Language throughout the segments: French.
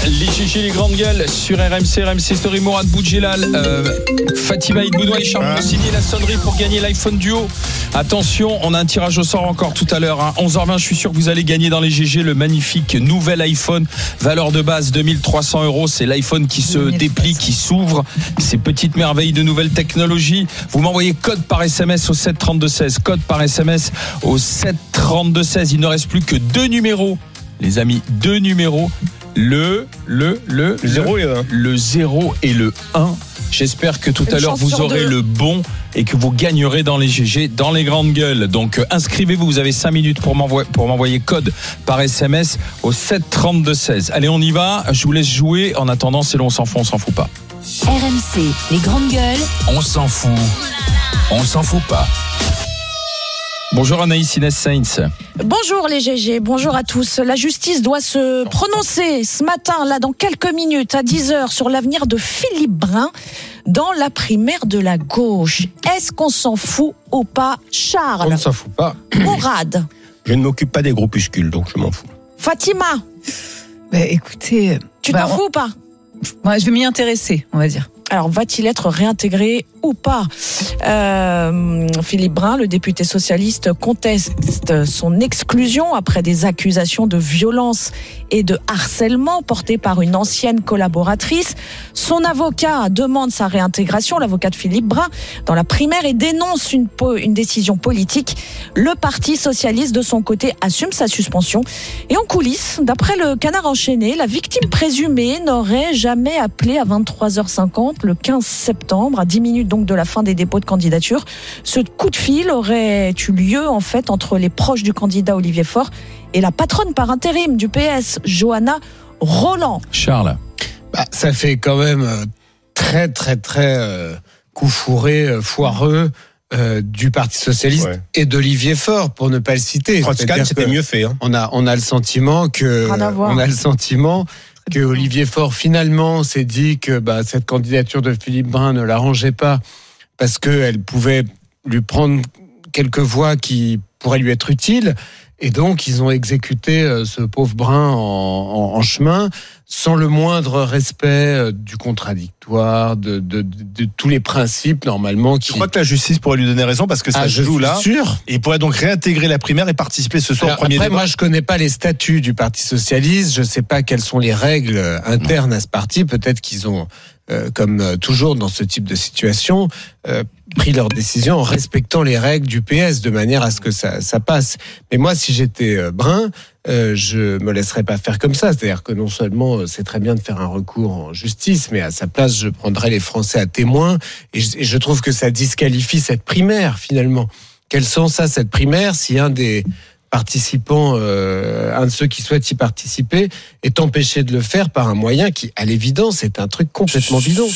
Les GG, les grandes gueules sur RMC Story. Mourad Boudjelal, Fatima Idboudoua et Charles signé la sonnerie pour gagner l'iPhone Duo. Attention, on a un tirage au sort encore tout à l'heure. 11h20, je suis sûr que vous allez gagner dans les GG le magnifique nouvel iPhone. Valeur de base 2300 €. C'est l'iPhone qui se déplie, qui s'ouvre. Ces petites merveilles de nouvelles technologies. Vous m'envoyez code par SMS au 732-16. Code par SMS au 732-16. Il ne reste plus que 2 numéros. Les amis, 2 numéros. Le 0 et le 1. Le 0 et le 1. J'espère que tout à l'heure vous aurez le bon et que vous gagnerez dans les GG, dans les grandes gueules. Donc inscrivez-vous, vous avez 5 minutes pour m'envoyer code par SMS au 732-16. Allez, on y va, je vous laisse jouer. En attendant, c'est long, on s'en fout pas. RMC, les grandes gueules. On s'en fout pas. Bonjour Anaïs Inès Sainz. Bonjour les GG, bonjour à tous. La justice doit se prononcer ce matin, là dans quelques minutes, à 10h, sur l'avenir de Philippe Brun dans la primaire de la gauche. Est-ce qu'on s'en fout ou pas, Charles? On ne s'en fout pas. Mourad? Je ne m'occupe pas des groupuscules, donc je m'en fous. Fatima? Écoutez... Tu t'en fous ou pas? Moi, je vais m'y intéresser, on va dire. Alors, va-t-il être réintégré ou pas? Philippe Brun, le député socialiste, conteste son exclusion après des accusations de violence et de harcèlement portées par une ancienne collaboratrice. Son avocat demande sa réintégration, l'avocat de Philippe Brun, dans la primaire et dénonce une décision politique. Le Parti socialiste, de son côté, assume sa suspension. Et en coulisses, d'après le Canard enchaîné, la victime présumée n'aurait jamais appelé à 23h50 le 15 septembre, à 10 minutes donc de la fin des dépôts de candidature. Ce coup de fil aurait eu lieu en fait entre les proches du candidat Olivier Faure et la patronne par intérim du PS, Johanna Roland. Charles. Ça fait quand même très coup fourré, foireux du Parti socialiste et d'Olivier Faure, pour ne pas le citer. C'était mieux fait. On a le sentiment que Olivier Faure finalement s'est dit que cette candidature de Philippe Brun ne l'arrangeait pas parce qu'elle pouvait lui prendre quelques voix qui pourraient lui être utiles, et donc ils ont exécuté ce pauvre Brun en chemin sans le moindre respect du contradictoire, de tous les principes normalement. Je crois que la justice pourrait lui donner raison parce que ça se joue là. Sûr. Et il pourrait donc réintégrer la primaire et participer ce soir au premier débat. Moi, je connais pas les statuts du Parti socialiste. Je sais pas quelles sont les règles internes à ce parti. Peut-être qu'ils ont, comme toujours dans ce type de situation, pris leur décision en respectant les règles du PS de manière à ce que ça passe. Mais moi, si j'étais Brun, je me laisserais pas faire comme ça. C'est-à-dire que non seulement c'est très bien de faire un recours en justice, mais à sa place, je prendrais les Français à témoin. Et je trouve que ça disqualifie cette primaire, finalement. Quel sens a cette primaire si un des participants, un de ceux qui souhaitent y participer, est empêché de le faire par un moyen qui, à l'évidence, est un truc complètement bidon.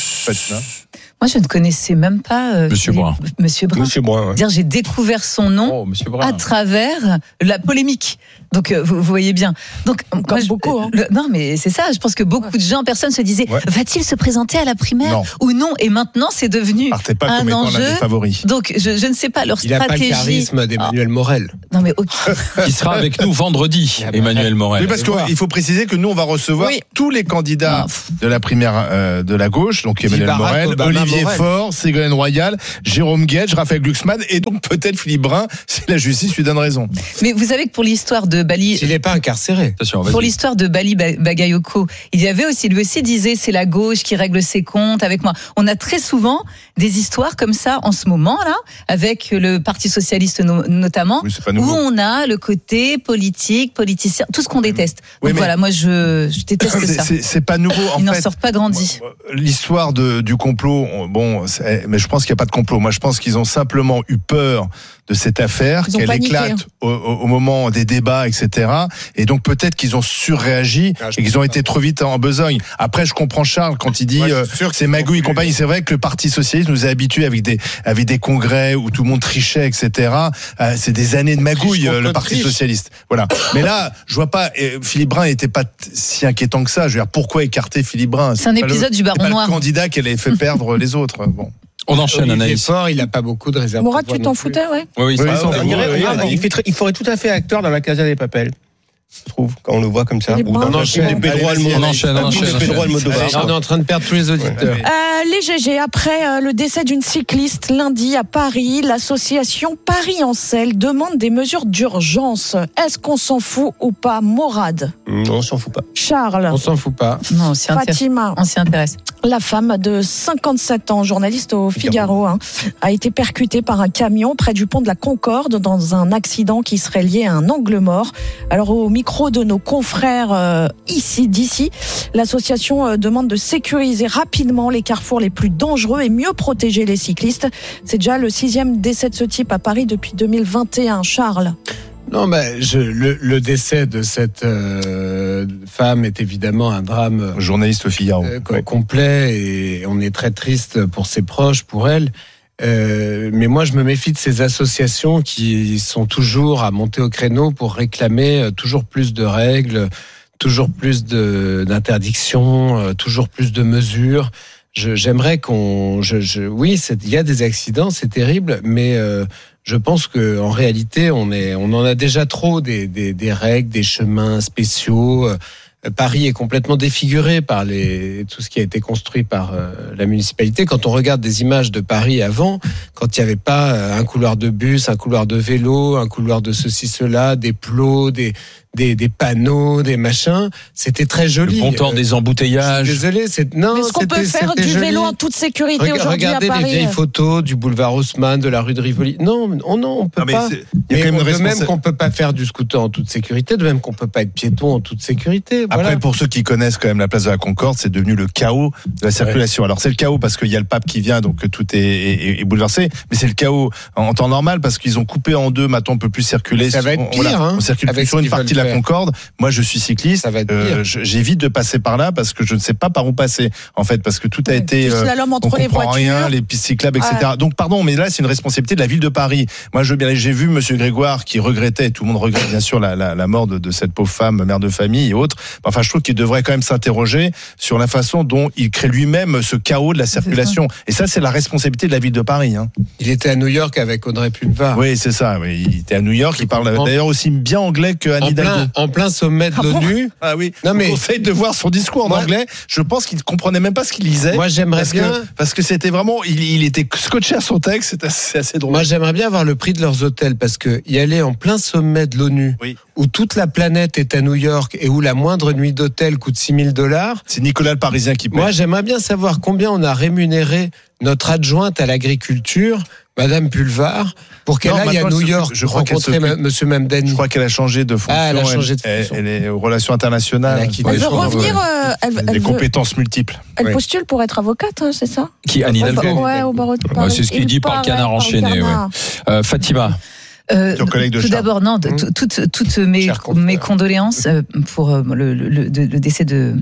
Moi, je ne connaissais même pas Monsieur Brun. Monsieur Brun. Ouais. Dire, j'ai découvert son nom à travers la polémique. Donc, vous voyez bien. Donc, comme beaucoup. Non, mais c'est ça. Je pense que beaucoup de gens, personne se disait, va-t-il se présenter à la primaire ou non? Et maintenant, c'est devenu un enjeu. Donc, je ne sais pas leur stratégie. Il n'a pas le charisme d'Emmanuel Morel. Non, mais qui sera avec nous vendredi, Emmanuel Morel. Oui, parce qu'il faut préciser que nous, on va recevoir tous les candidats de la primaire de la gauche, donc Emmanuel Morel, Olivier Faure, Ségolène Royal, Jérôme Guedj, Raphaël Glucksmann, et donc peut-être Philippe Brun, si la justice lui donne raison. Mais vous savez que pour l'histoire de Bali... S'il n'est pas incarcéré. Pour l'histoire de Bali Bagayoko, il y avait aussi, lui aussi disait, c'est la gauche qui règle ses comptes avec moi. On a très souvent des histoires comme ça en ce moment-là, avec le Parti socialiste notamment, où on a le côté politique, politicien, tout ce qu'on déteste. Donc voilà, moi je déteste ça. C'est pas nouveau. Ils n'en sortent pas grandis. L'histoire du complot, mais je pense qu'il n'y a pas de complot. Moi, je pense qu'ils ont simplement eu peur de cette affaire, qu'elle éclate au moment des débats, etc. Et donc peut-être qu'ils ont surréagi et qu'ils ont été trop vite en besogne. Après, je comprends Charles quand il dit c'est magouille et compagnie. C'est vrai que le Parti socialiste nous a habitués avec des congrès où tout le monde trichait, etc. C'est des années de magouille, le Parti socialiste. Voilà. Mais là, je vois pas. Philippe Brun n'était pas si inquiétant que ça. Je veux dire, pourquoi écarter Philippe Brun? C'est un épisode du Baron Noir. Le candidat qui allait fait perdre les autres. Bon. On enchaîne, Anaïs. Il n'a pas beaucoup de réserves. Mourad, tu t'en foutais, Oui, il ferait tout à fait acteur dans la Casa des Papel. je trouve, quand on le voit comme ça. On enchaîne. On enchaîne. On est en train de perdre tous les auditeurs. Les GG, après le décès d'une cycliste lundi à Paris, l'association Paris en selle demande des mesures d'urgence. Est-ce qu'on s'en fout ou pas, Morad? Non, on s'en fout pas. Charles? On s'en fout pas. Non, Fatima? On s'y intéresse. La femme de 57 ans, journaliste au Figaro, a été percutée par un camion près du pont de la Concorde dans un accident qui serait lié à un angle mort. Alors au micro de nos confrères d'ici, l'association demande de sécuriser rapidement les carrefours les plus dangereux et mieux protéger les cyclistes. C'est déjà le 6e décès de ce type à Paris depuis 2021. Charles? Non, le décès de cette femme est évidemment un drame journaliste au Figaro complet, et on est très triste pour ses proches, pour elle. Mais moi, je me méfie de ces associations qui sont toujours à monter au créneau pour réclamer toujours plus de règles, toujours plus d'interdictions, toujours plus de mesures. J'aimerais oui, il y a des accidents, c'est terrible, mais je pense que en réalité, on en a déjà trop des règles, des chemins spéciaux. Paris est complètement défiguré par tout ce qui a été construit par la municipalité. Quand on regarde des images de Paris avant, quand il n'y avait pas un couloir de bus, un couloir de vélo, un couloir de ceci, cela, des plots, des panneaux, des machins, c'était très joli. Le pontant des emboutallages. Désolé, est-ce qu'on peut faire du vélo en toute sécurité aujourd'hui à Paris? Regardez les vieilles photos du boulevard Haussmann, de la rue de Rivoli. Non, on peut pas. Il y a quand même de même qu'on peut pas faire du scooter en toute sécurité, de même qu'on peut pas être piéton en toute sécurité. Voilà. Après, pour ceux qui connaissent quand même la place de la Concorde, c'est devenu le chaos de la circulation. Ouais. Alors c'est le chaos parce qu'il y a le pape qui vient, donc tout est bouleversé. Mais c'est le chaos en temps normal parce qu'ils ont coupé en deux. Maintenant, on peut plus circuler. Ça va être pire. On circule plus sur une partie de la Concorde. Moi, je suis cycliste. Ça va être pire. J'évite de passer par là parce que je ne sais pas par où passer. En fait, parce que tout a été. Slalom entre on les comprend voitures. rien, les pistes cyclables, etc. Donc, pardon, mais là, c'est une responsabilité de la ville de Paris. Moi, j'ai vu Monsieur Grégoire qui regrettait. Tout le monde regrette bien sûr la mort de cette pauvre femme, mère de famille et autres. Enfin, je trouve qu'il devrait quand même s'interroger sur la façon dont il crée lui-même ce chaos de la circulation. Et ça, c'est la responsabilité de la ville de Paris. Il était à New York avec Audrey Pulvar. Oui, c'est ça. Oui. Il était à New York. Il parle d'ailleurs aussi bien anglais que Anne Hidalgo. En plein sommet de l'ONU. Ah oui. Non, mais je conseille de voir son discours en anglais. Je pense qu'il ne comprenait même pas ce qu'il lisait. Moi, j'aimerais bien. Parce que c'était vraiment. Il était scotché à son texte. C'est assez drôle. Moi, j'aimerais bien avoir le prix de leurs hôtels parce que y aller en plein sommet de l'ONU, où toute la planète est à New York et où la moindre nuit d'hôtel coûte $6,000. C'est Nicolas le Parisien qui paie. Moi, j'aimerais bien savoir combien on a rémunéré notre adjointe à l'agriculture, Madame Pulvar, pour qu'elle aille à New York rencontrer Monsieur Mamdani. Je crois qu'elle a changé de fonction. Elle a changé de fonction. Elle est aux relations internationales. Elle veut revenir. Des compétences multiples. Elle postule pour être avocate, c'est ça? Qui, Anne Hidalgo? Ouais, au barreau de Paris. C'est ce qu'il dit par le canard enchaîné. Fatima. Tout d'abord, non, toutes mes condoléances pour le décès de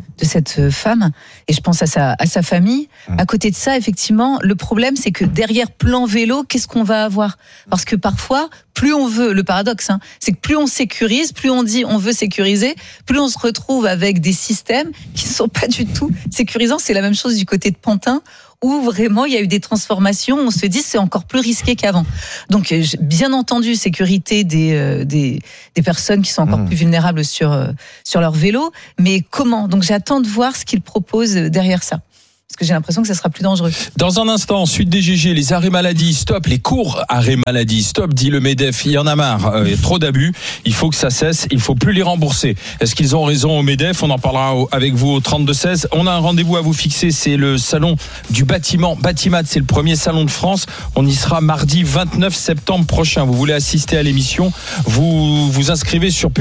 cette femme, et je pense à sa famille. À côté de ça, effectivement, le problème, c'est que derrière plan vélo, qu'est-ce qu'on va avoir? Parce que parfois, plus on veut, le paradoxe, c'est que plus on sécurise, plus on dit on veut sécuriser, plus on se retrouve avec des systèmes qui ne sont pas du tout sécurisants. C'est la même chose du côté de Pantin, où vraiment il y a eu des transformations, on se dit c'est encore plus risqué qu'avant. Donc bien entendu, sécurité des personnes qui sont encore plus vulnérables sur leur vélo, mais comment? Donc j'attends de voir ce qu'ils proposent derrière ça. Parce que j'ai l'impression que ça sera plus dangereux. Dans un instant, suite des GG, les arrêts maladie, stop, les courts arrêts maladie, stop, dit le MEDEF, il y en a marre, il y a trop d'abus, il faut que ça cesse, il faut plus les rembourser. Est-ce qu'ils ont raison au MEDEF? On en parlera avec vous au 32-16. On a un rendez-vous à vous fixer, c'est le salon du bâtiment, Batimat, c'est le premier salon de France. On y sera mardi 29 septembre prochain. Vous voulez assister à l'émission, vous vous inscrivez sur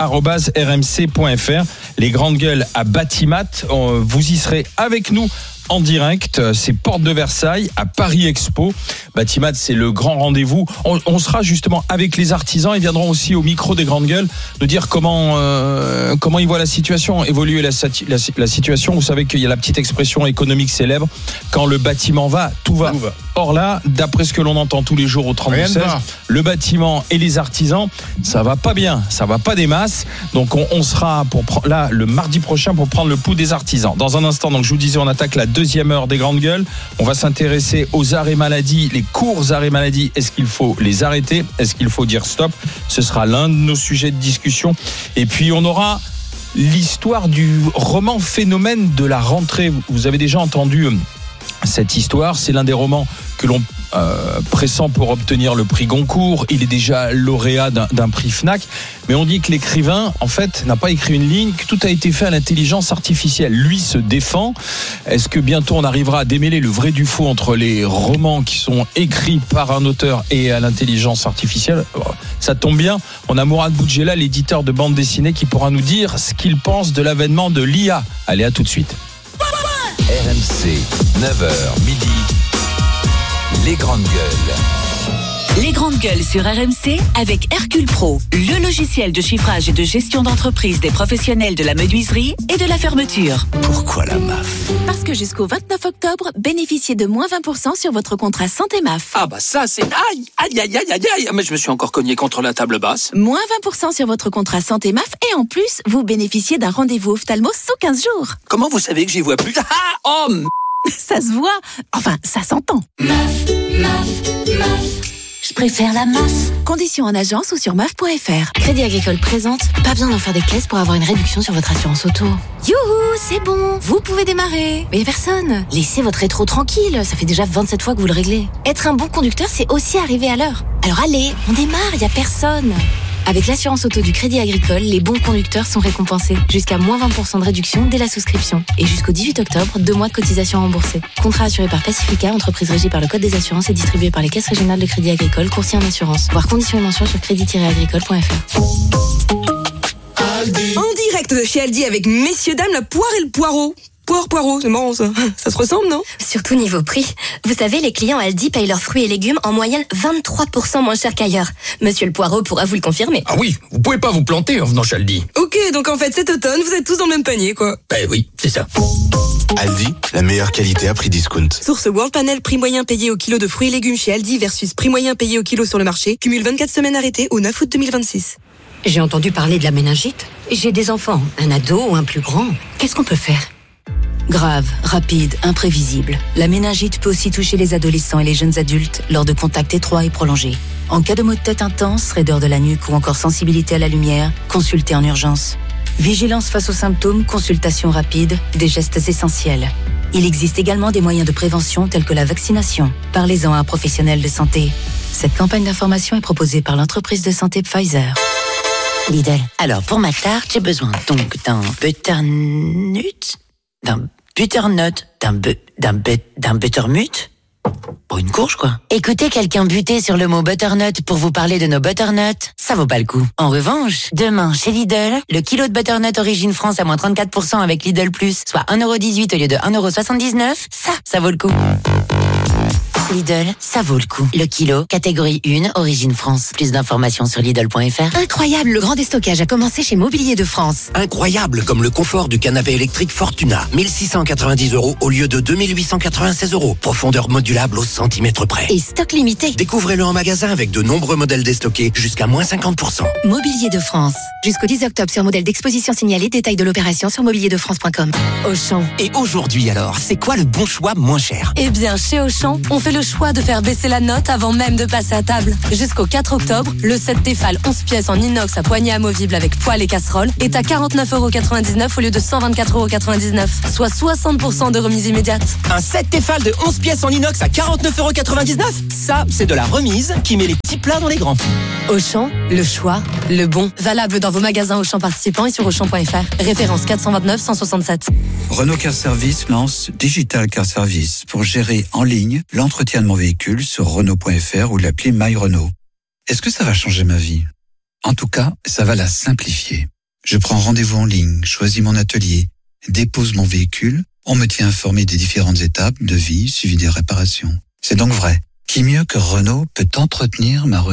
public@rmc.fr. Les grandes gueules à Batimat, vous y serez avec nous en direct, c'est Porte de Versailles à Paris Expo. Batimat, c'est le grand rendez-vous. On sera justement avec les artisans. Ils viendront aussi au micro des grandes gueules de dire comment ils voient la situation, évoluer la situation. Vous savez qu'il y a la petite expression économique célèbre, quand le bâtiment va, tout va. Or là, d'après ce que l'on entend tous les jours au 32-16, le bâtiment et les artisans, ça va pas bien, ça va pas des masses. Donc on sera là le mardi prochain pour prendre le pouls des artisans. Dans un instant, donc je vous disais, on attaque la deuxième heure des Grandes Gueules. On va s'intéresser aux arrêts maladie, les courts arrêts maladie. Est-ce qu'il faut les arrêter? Est-ce qu'il faut dire stop? Ce sera l'un de nos sujets de discussion. Et puis on aura l'histoire du roman phénomène de la rentrée. Vous avez déjà entendu cette histoire. C'est l'un des romans que l'on pressent pour obtenir le prix Goncourt. Il est déjà lauréat d'un prix Fnac. Mais on dit que l'écrivain, en fait, n'a pas écrit une ligne, que tout a été fait à l'intelligence artificielle. Lui se défend. Est-ce que bientôt on arrivera à démêler le vrai du faux entre les romans qui sont écrits par un auteur et à l'intelligence artificielle? Ça tombe bien. On a Mourad Boudjelal, l'éditeur de bande dessinée, qui pourra nous dire ce qu'il pense de l'avènement de l'IA. Allez, à tout de suite. RMC, 9h midi. Les Grandes Gueules. Les Grandes Gueules sur RMC avec Hercule Pro, le logiciel de chiffrage et de gestion d'entreprise des professionnels de la menuiserie et de la fermeture. Pourquoi la MAF? Parce que jusqu'au 29 octobre, bénéficiez de moins 20% sur votre contrat santé MAF. Ah bah ça c'est... Aïe. Mais je me suis encore cogné contre la table basse. Moins 20% sur votre contrat santé MAF et en plus, vous bénéficiez d'un rendez-vous ophtalmo sous 15 jours. Comment vous savez que j'y vois plus? Ça se voit. Enfin, ça s'entend. Je préfère la MAF. Conditions en agence ou sur MAF.fr. Crédit Agricole présente. Pas besoin d'en faire des caisses pour avoir une réduction sur votre assurance auto. Youhou, c'est bon. Vous pouvez démarrer. Mais y a personne. Laissez votre rétro tranquille. Ça fait déjà 27 fois que vous le réglez. Être un bon conducteur, c'est aussi arriver à l'heure. Alors allez, on démarre, y a personne. Avec l'assurance auto du Crédit Agricole, les bons conducteurs sont récompensés. Jusqu'à moins 20% de réduction dès la souscription. Et jusqu'au 18 octobre, 2 mois de cotisation remboursée. Contrat assuré par Pacifica, entreprise régie par le Code des assurances et distribué par les caisses régionales de Crédit Agricole, courtier en assurance. Voir conditions et mentions sur crédit-agricole.fr. En direct de chez Aldi avec messieurs dames, la poire et le poireau. Poireau, c'est marrant ça. Ça se ressemble, non? Surtout niveau prix. Vous savez, les clients Aldi payent leurs fruits et légumes en moyenne 23% moins cher qu'ailleurs. Monsieur le Poireau pourra vous le confirmer. Ah oui, vous pouvez pas vous planter en venant chez Aldi. Ok, donc en fait cet automne, vous êtes tous dans le même panier, quoi. Ben oui, c'est ça. Aldi, la meilleure qualité à prix discount. Source World Panel, prix moyen payé au kilo de fruits et légumes chez Aldi versus prix moyen payé au kilo sur le marché. Cumule 24 semaines arrêtées au 9 août 2026. J'ai entendu parler de la méningite. J'ai des enfants, un ado ou un plus grand. Qu'est-ce qu'on peut faire? Grave, rapide, imprévisible. La méningite peut aussi toucher les adolescents et les jeunes adultes lors de contacts étroits et prolongés. En cas de maux de tête intense, raideur de la nuque ou encore sensibilité à la lumière, consultez en urgence. Vigilance face aux symptômes, consultation rapide, des gestes essentiels. Il existe également des moyens de prévention tels que la vaccination. Parlez-en à un professionnel de santé. Cette campagne d'information est proposée par l'entreprise de santé Pfizer. Lidl. Alors, pour ma tarte, j'ai besoin donc d'un butternut, d'un buttermut. Pour une courge, quoi. Écoutez quelqu'un buter sur le mot butternut pour vous parler de nos butternuts, ça vaut pas le coup. En revanche, demain, chez Lidl, le kilo de butternut Origine France à moins 34% avec Lidl Plus, soit 1,18€ au lieu de 1,79€, ça vaut le coup. Lidl, ça vaut le coup. Le kilo, catégorie 1, Origine France. Plus d'informations sur Lidl.fr. Incroyable, le grand déstockage a commencé chez Mobilier de France. Incroyable, comme le confort du canapé électrique Fortuna. 1690€ au lieu de 2896€. Profondeur modulable au centimètre près. Et stock limité. Découvrez-le en magasin avec de nombreux modèles déstockés jusqu'à moins 50%. Mobilier de France. Jusqu'au 10 octobre sur modèle d'exposition signalé. Détail de l'opération sur mobilierdefrance.com. Auchan. Et aujourd'hui alors, c'est quoi le bon choix moins cher? Eh bien, chez Auchan, on fait le choix de faire baisser la note avant même de passer à table. Jusqu'au 4 octobre, le set Tefal 11 pièces en inox à poignée amovible avec poêle et casserole est à 49,99€ au lieu de 124,99€, soit 60% de remise immédiate. Un set Tefal de 11 pièces en inox à 49,99€? Ça, c'est de la remise qui met les petits plats dans les grands. Auchan, le choix, le bon. Valable dans vos magasins Auchan participants et sur Auchan.fr. Référence 429 167. Renault Car Service lance Digital Car Service pour gérer en ligne l'entretien de mon véhicule sur Renault.fr ou l'appli My Renault. Est-ce que ça va changer ma vie? En tout cas, ça va la simplifier. Je prends rendez-vous en ligne, choisis mon atelier, dépose mon véhicule, on me tient informé des différentes étapes de vie suivi des réparations. C'est donc vrai. Qui mieux que Renault peut entretenir ma Renault?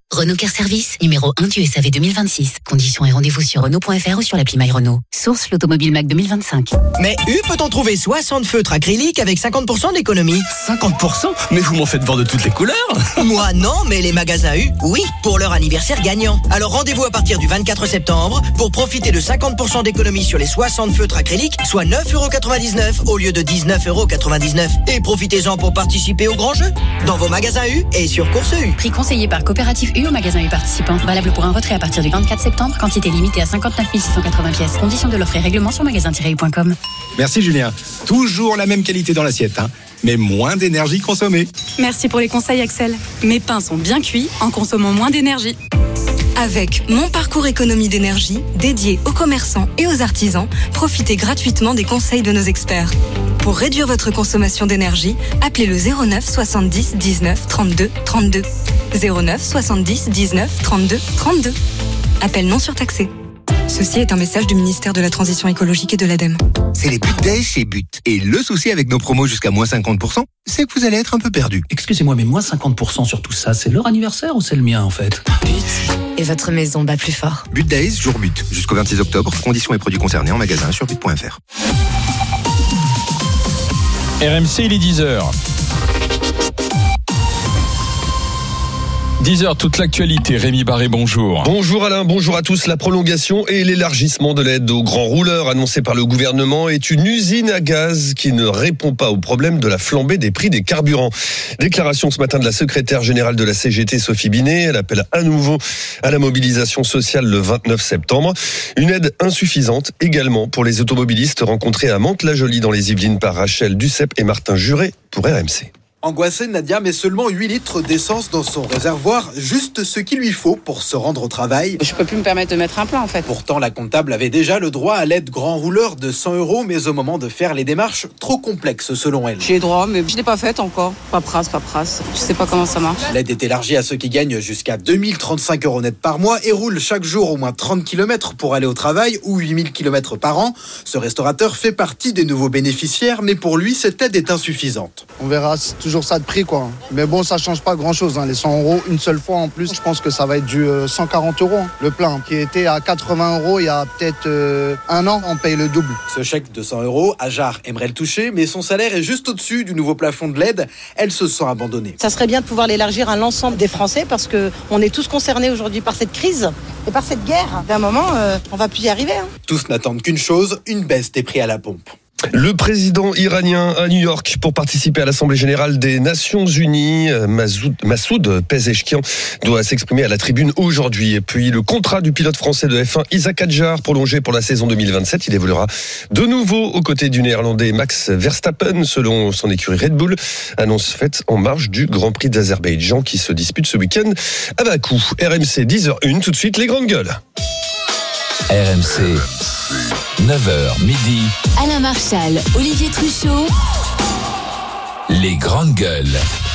Renault Care Service, numéro 1 du SAV 2026. Conditions et rendez-vous sur Renault.fr ou sur l'appli MyRenault. Source l'Automobile Mac 2025. Mais peut-on trouver 60 feutres acryliques avec 50% d'économie? 50%? Mais vous m'en faites voir de toutes les couleurs. Moi non, mais les magasins U, oui, pour leur anniversaire gagnant. Alors rendez-vous à partir du 24 septembre pour profiter de 50% d'économie sur les 60 feutres acryliques, soit 9,99€ au lieu de 19,99€. Et profitez-en pour participer au grand jeu dans vos magasins U et sur Course U. Prix conseillé par Coopérative U au magasin U participant. Valable pour un retrait à partir du 24 septembre. Quantité limitée à 59 680 pièces. Conditions de l'offre et règlement sur magasin-u.com. Merci Julien. Toujours la même qualité dans l'assiette, mais moins d'énergie consommée. Merci pour les conseils Axel. Mes pains sont bien cuits en consommant moins d'énergie. Avec Mon Parcours Économie d'énergie, dédié aux commerçants et aux artisans, profitez gratuitement des conseils de nos experts. Pour réduire votre consommation d'énergie, appelez le 09 70 19 32 32. 09 70 19 32 32. Appel non surtaxé. Ceci est un message du ministère de la Transition écologique et de l'ADEME. C'est les But Days chez But. Et le souci avec nos promos jusqu'à moins 50%, c'est que vous allez être un peu perdu. Excusez-moi, mais moins 50% sur tout ça, c'est leur anniversaire ou c'est le mien en fait? Et votre maison bat plus fort. But Days, jour but. Jusqu'au 26 octobre. Conditions et produits concernés en magasin sur but.fr. RMC, il est 10h. 10h, toute l'actualité. Rémi Barré, bonjour. Bonjour Alain, bonjour à tous. La prolongation et l'élargissement de l'aide aux grands rouleurs annoncée par le gouvernement est une usine à gaz qui ne répond pas au problème de la flambée des prix des carburants. Déclaration ce matin de la secrétaire générale de la CGT, Sophie Binet. Elle appelle à nouveau à la mobilisation sociale le 29 septembre. Une aide insuffisante également pour les automobilistes rencontrés à Mantes-la-Jolie dans les Yvelines par Rachel Duceppe et Martin Juret pour RMC. Angoissée, Nadia met seulement 8 litres d'essence dans son réservoir, juste ce qu'il lui faut pour se rendre au travail. Je peux plus me permettre de mettre un plein en fait. Pourtant, la comptable avait déjà le droit à l'aide grand rouleur de 100€, mais au moment de faire les démarches, trop complexes selon elle. J'ai droit, mais je l'ai pas faite encore. Paperasse. Je sais pas comment ça marche. L'aide est élargie à ceux qui gagnent jusqu'à 2035€ net par mois et roulent chaque jour au moins 30 km pour aller au travail ou 8000 km par an. Ce restaurateur fait partie des nouveaux bénéficiaires, mais pour lui, cette aide est insuffisante. On verra, c'est toujours ça de prix quoi. Mais bon, ça change pas grand chose. Les 100€ une seule fois en plus, je pense que ça va être du 140€. Le plein qui était à 80€ il y a peut-être un an, on paye le double. Ce chèque de 100€, Ajar aimerait le toucher, mais son salaire est juste au-dessus du nouveau plafond de l'aide. Elle se sent abandonnée. Ça serait bien de pouvoir l'élargir à l'ensemble des Français parce que on est tous concernés aujourd'hui par cette crise et par cette guerre. D'un moment, on va plus y arriver. Tous n'attendent qu'une chose, une baisse des prix à la pompe. Le président iranien à New York pour participer à l'Assemblée générale des Nations Unies, Massoud Pezeshkian, doit s'exprimer à la tribune aujourd'hui. Et puis le contrat du pilote français de F1 Isaac Hadjar prolongé pour la saison 2027. Il évoluera de nouveau aux côtés du néerlandais Max Verstappen selon son écurie Red Bull. Annonce faite en marge du Grand Prix d'Azerbaïdjan qui se dispute ce week-end à Bakou. RMC 10h01, tout de suite les grandes gueules. RMC 9h midi. Alain Marchal, Olivier Truchot. Les grandes gueules.